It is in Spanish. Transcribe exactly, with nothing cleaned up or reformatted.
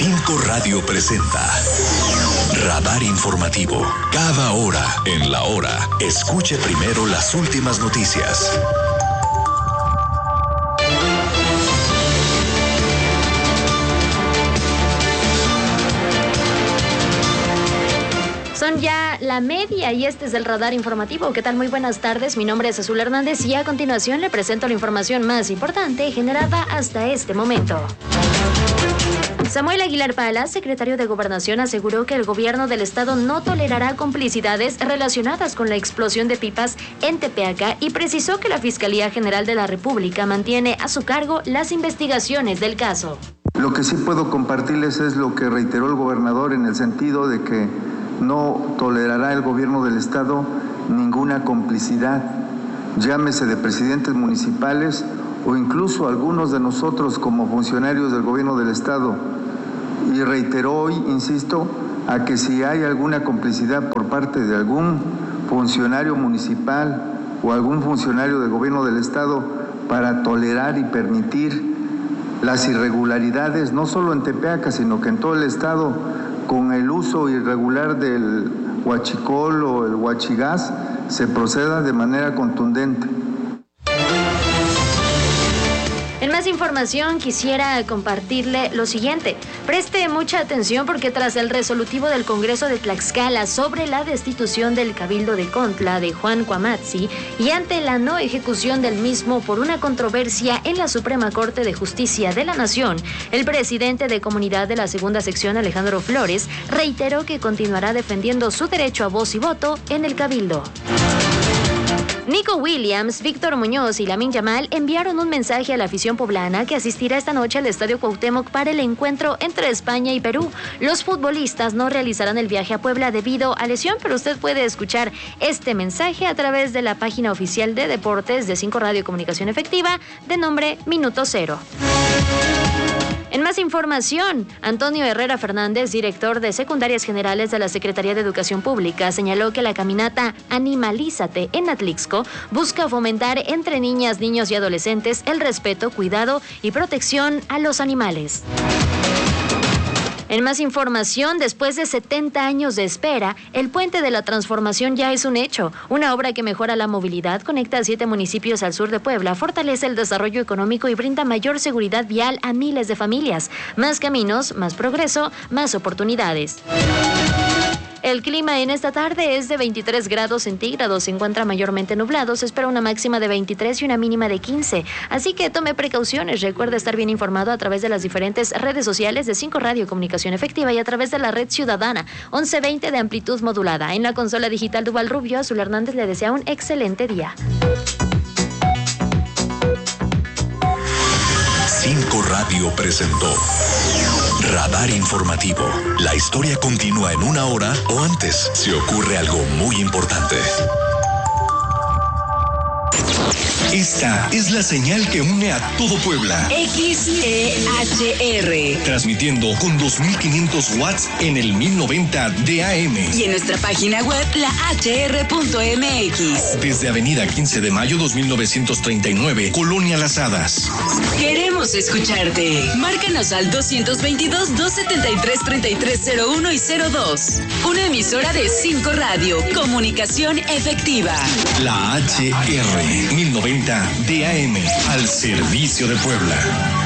Cinco Radio presenta Radar Informativo. Cada hora en la hora, escuche primero las últimas noticias. Son ya la media y este es el Radar Informativo. ¿Qué tal? Muy buenas tardes. Mi nombre es Azul Hernández y a continuación le presento la información más importante generada hasta este momento. Samuel Aguilar Palas, secretario de Gobernación, aseguró que el gobierno del estado no tolerará complicidades relacionadas con la explosión de pipas en Tepeaca y precisó que la Fiscalía General de la República mantiene a su cargo las investigaciones del caso. Lo que sí puedo compartirles es lo que reiteró el gobernador en el sentido de que no tolerará el gobierno del estado ninguna complicidad, llámese de presidentes municipales o incluso algunos de nosotros como funcionarios del gobierno del estado. Y reiteró hoy, insisto, a que si hay alguna complicidad por parte de algún funcionario municipal o algún funcionario del gobierno del estado para tolerar y permitir las irregularidades, no solo en Tepeaca, sino que en todo el estado, con el uso irregular del huachicol o el huachigás, se proceda de manera contundente. En más información quisiera compartirle lo siguiente. Preste mucha atención porque tras el resolutivo del Congreso de Tlaxcala sobre la destitución del Cabildo de Contla de Juan Cuamatzi y ante la no ejecución del mismo por una controversia en la Suprema Corte de Justicia de la Nación, el presidente de Comunidad de la Segunda Sección, Alejandro Flores, reiteró que continuará defendiendo su derecho a voz y voto en el Cabildo. Nico Williams, Víctor Muñoz y Lamine Yamal enviaron un mensaje a la afición poblana que asistirá esta noche al Estadio Cuauhtémoc para el encuentro entre España y Perú. Los futbolistas no realizarán el viaje a Puebla debido a lesión, pero usted puede escuchar este mensaje a través de la página oficial de deportes de Cinco Radio Comunicación Efectiva de nombre Minuto Cero. En más información, Antonio Herrera Fernández, director de Secundarias Generales de la Secretaría de Educación Pública, señaló que la caminata Animalízate en Atlixco busca fomentar entre niñas, niños y adolescentes el respeto, cuidado y protección a los animales. En más información, después de setenta años de espera, el Puente de la Transformación ya es un hecho. Una obra que mejora la movilidad, conecta a siete municipios al sur de Puebla, fortalece el desarrollo económico y brinda mayor seguridad vial a miles de familias. Más caminos, más progreso, más oportunidades. El clima en esta tarde es de veintitrés grados centígrados, se encuentra mayormente nublado, se espera una máxima de veintitrés y una mínima de quince, así que tome precauciones, recuerde estar bien informado a través de las diferentes redes sociales de Cinco Radio Comunicación Efectiva y a través de la red ciudadana once veinte de amplitud modulada. En la consola digital Duval Rubio, Azul Hernández le desea un excelente día. Cinco Radio presentó Radar Informativo. La historia continúa en una hora o antes si ocurre algo muy importante. Esta es la señal que une a todo Puebla. X E H R. Transmitiendo con dos mil quinientos watts en el mil noventa de A M. Y en nuestra página web, la h r punto m x. Desde Avenida quince de mayo dos mil novecientos treinta y nueve, Colonia Las Hadas. Queremos escucharte. Márcanos al dos veintidós, dos setenta y tres, treinta y tres cero uno y cero dos. Una emisora de Cinco Radio. Comunicación efectiva. La H R mil noventa de A M al servicio de Puebla.